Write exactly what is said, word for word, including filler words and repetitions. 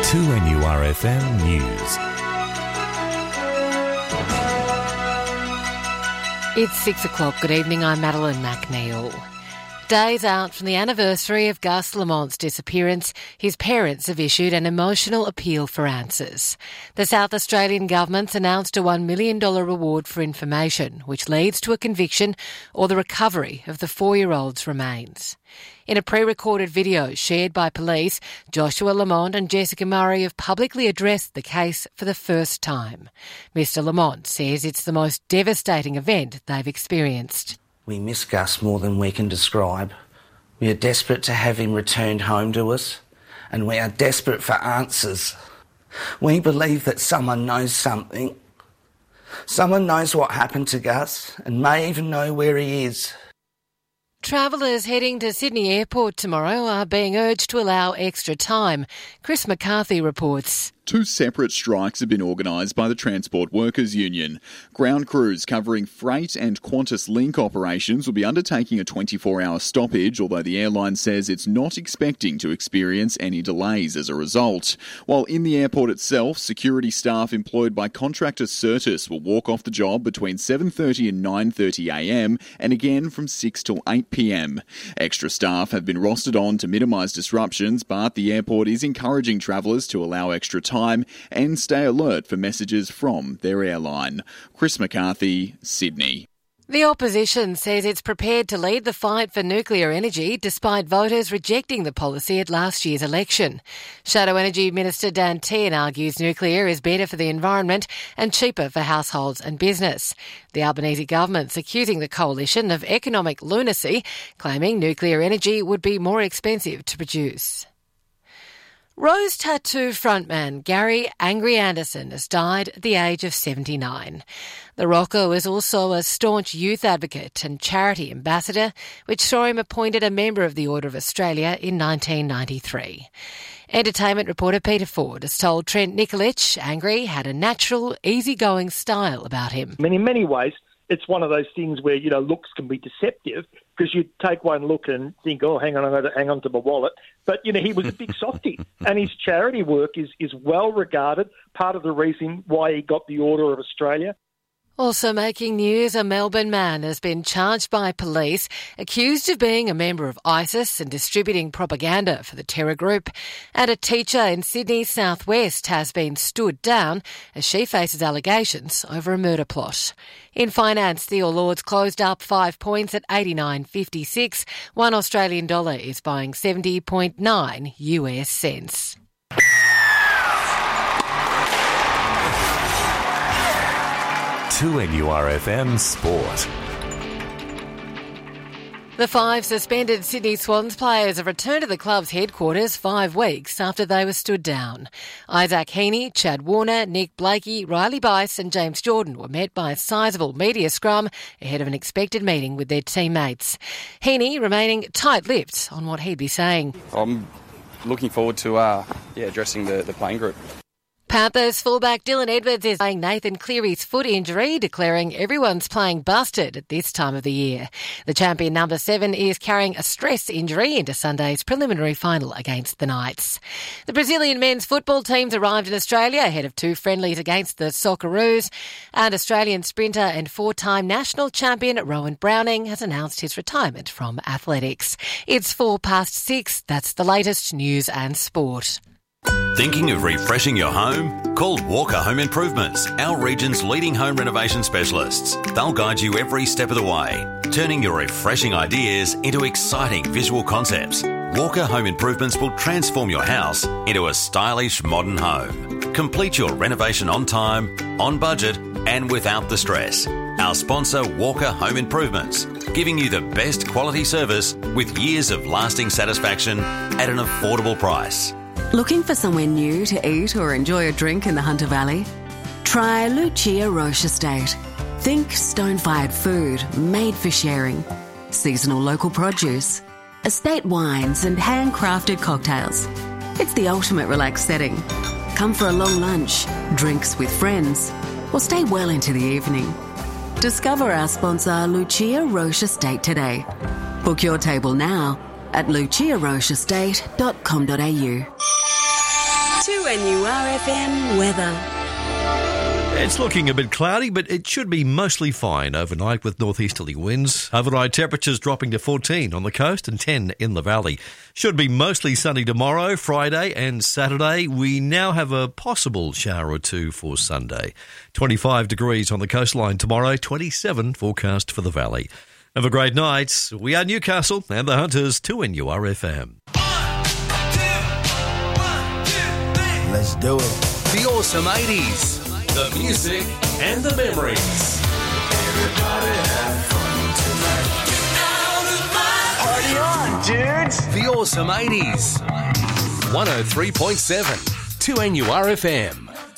two N U R F M News. It's six o'clock. Good evening, I'm Madeline McNeil. Days out from the anniversary of Gus Lamont's disappearance, his parents have issued an emotional appeal for answers. The South Australian government's announced a one million dollars reward for information, which leads to a conviction or the recovery of the four-year-old's remains. In a pre-recorded video shared by police, Joshua Lamont and Jessica Murray have publicly addressed the case for the first time. Mister Lamont says it's the most devastating event they've experienced. We miss Gus more than we can describe. We are desperate to have him returned home to us, and we are desperate for answers. We believe that someone knows something. Someone knows what happened to Gus and may even know where he is. Travellers heading to Sydney Airport tomorrow are being urged to allow extra time. Chris McCarthy reports. Two separate strikes have been organised by the Transport Workers Union. Ground crews covering freight and Qantas Link operations will be undertaking a twenty-four hour stoppage, although the airline says it's not expecting to experience any delays as a result. While in the airport itself, security staff employed by contractor Certis will walk off the job between seven thirty and nine thirty a m and again from six till eight p m. Extra staff have been rostered on to minimise disruptions, but the airport is encouraging travellers to allow extra time time and stay alert for messages from their airline. Chris McCarthy, Sydney. The opposition says it's prepared to lead the fight for nuclear energy despite voters rejecting the policy at last year's election. Shadow Energy Minister Dan Tehan argues nuclear is better for the environment and cheaper for households and business. The Albanese government's accusing the coalition of economic lunacy, claiming nuclear energy would be more expensive to produce. Rose Tattoo frontman Gary Angry Anderson has died at the age of seventy-nine. The rocker was also a staunch youth advocate and charity ambassador, which saw him appointed a member of the Order of Australia in nineteen ninety-three. Entertainment reporter Peter Ford has told Trent Nikolic Angry had a natural, easygoing style about him. I mean, in many ways, it's one of those things where, you know, looks can be deceptive because you take one look and think, oh, hang on, I'm going to hang on to my wallet. But, you know, he was a big softie and his charity work is, is well regarded, part of the reason why he got the Order of Australia. Also making news, a Melbourne man has been charged by police, accused of being a member of ISIS and distributing propaganda for the terror group. And a teacher in Sydney's southwest has been stood down as she faces allegations over a murder plot. In finance, the All Ords closed up five points at eighty-nine fifty-six. One Australian dollar is buying seventy point nine U S cents. two N U R F M Sport. The five suspended Sydney Swans players have returned to the club's headquarters five weeks after they were stood down. Isaac Heaney, Chad Warner, Nick Blakey, Riley Bice and James Jordan were met by a sizable media scrum ahead of an expected meeting with their teammates. Heaney remaining tight-lipped on what he'd be saying. I'm looking forward to uh, yeah, addressing the, the playing group. Panthers fullback Dylan Edwards is playing Nathan Cleary's foot injury, declaring everyone's playing busted at this time of the year. The champion number seven is carrying a stress injury into Sunday's preliminary final against the Knights. The Brazilian men's football teams arrived in Australia ahead of two friendlies against the Socceroos, and Australian sprinter and four-time national champion Rowan Browning has announced his retirement from athletics. It's four past six. That's the latest news and sport. Thinking of refreshing your home? Call Walker Home Improvements, our region's leading home renovation specialists. They'll guide you every step of the way, turning your refreshing ideas into exciting visual concepts. Walker Home Improvements will transform your house into a stylish modern home. Complete your renovation on time, on budget, and without the stress. Our sponsor, Walker Home Improvements, giving you the best quality service with years of lasting satisfaction at an affordable price. Looking for somewhere new to eat or enjoy a drink in the Hunter Valley? Try Lucia Roche Estate. Think stone-fired food made for sharing, seasonal local produce, estate wines and handcrafted cocktails. It's the ultimate relaxed setting. Come for a long lunch, drinks with friends, or stay well into the evening. Discover our sponsor Lucia Roche Estate today. Book your table now at lucia roche estate dot com dot a u. two two N U R F M weather. It's looking a bit cloudy, but it should be mostly fine overnight with northeasterly winds. Overnight temperatures dropping to fourteen on the coast and ten in the valley. Should be mostly sunny tomorrow, Friday and Saturday. We now have a possible shower or two for Sunday. twenty-five degrees on the coastline tomorrow, twenty-seven forecast for the valley. Have a great night. We are Newcastle and the Hunters, two N U R F M. Let's do it. The awesome eighties. The music and the memories. Everybody have fun tonight. Party on, dudes. The awesome eighties. one oh three point seven, two N U R F M.